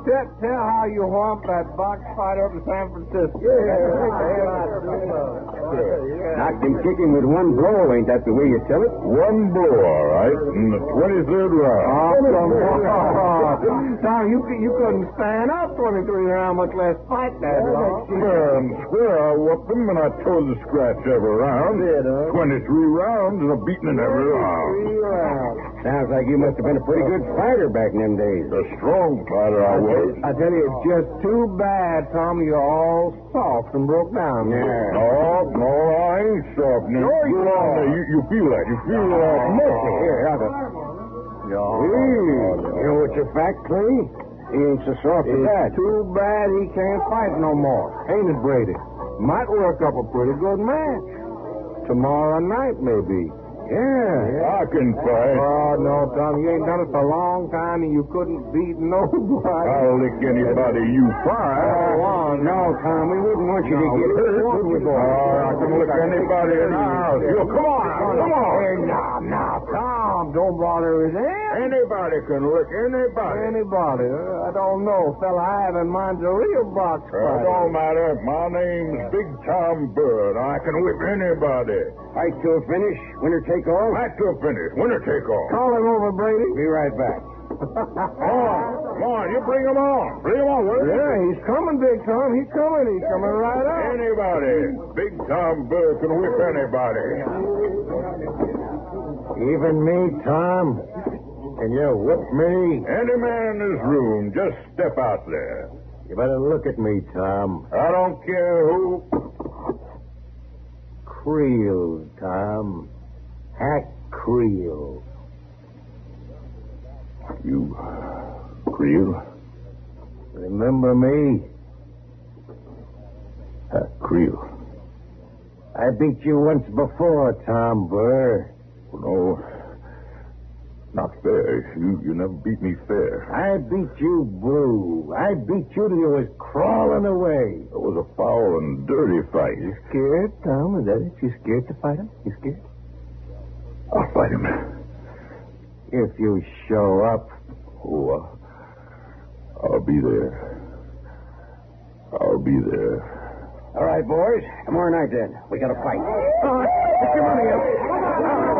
Tell how you whomped that box fight up in San Francisco. Knocked him kicking with one blow, ain't that the way you tell it? One blow, all right, in the 23rd round. Oh, come on. Tom, you couldn't stand up 23 rounds, much less fight that long. Man, swear I whooped him and I tore the scratch every round. 23 rounds and a beating in every round. Sounds like you must have been a pretty good fighter back in them days. A strong fighter I was. I tell you, it's just too bad, Tom, you're all soft and broke down. No, I ain't soft. Now, go on there. You feel that. You feel muscle. Here, have it. You know what's a fact, Clay? He ain't so soft as that. It's too bad he can't fight no more. Ain't it, Brady? Might work up a pretty good match. Tomorrow night, maybe. Yeah. I can fight. Oh, no, Tom, you ain't done it for a long time, and you couldn't beat nobody. I'll lick anybody you fight. Oh, No, Tom, we wouldn't want you to get hurt, would we, boy? I can lick anybody in the house. Come on. Hey, now, Tom, don't bother his head. Anybody can lick anybody. Anybody? I don't know. Fella I have in mind's a real box It fighter. don't matter. My name's Big Tom Bird. I can whip anybody. Fight to a finish, winner take all. Back to a finish. Winner take all. Call him over, Brady. Be right back. Come on. You bring him on. Bring him on, will you? Yeah, he's coming, Big Tom. He's coming. He's coming right up. Anybody. Big Tom Bird can whip anybody. Even me, Tom. Can you whip me? Any man in this room, just step out there. You better look at me, Tom. I don't care who. Creel, Tom. Hack Creel. You, Creel? Remember me? Creel. I beat you once before, Tom Burr. No, not fair. You never beat me fair. I beat you blue. I beat you till you was crawling away. It was a foul and dirty fight. You scared, Tom? Is that it? You scared to fight him? You scared? I'll fight him. If you show up. Oh, I'll be there. I'll be there. All right, boys. Tomorrow night, then. We got to fight. All right. Get your money up.